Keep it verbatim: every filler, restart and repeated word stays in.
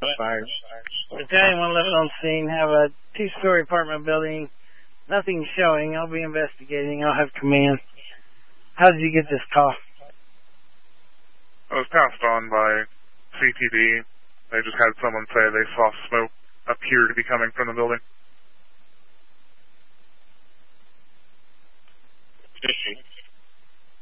Fire. Battalion one eleven on scene. Have a two-story apartment building. Nothing showing. I'll be investigating. I'll have command. How did you get this call? I was passed on by C T D. They just had someone say they saw smoke appear to be coming from the building.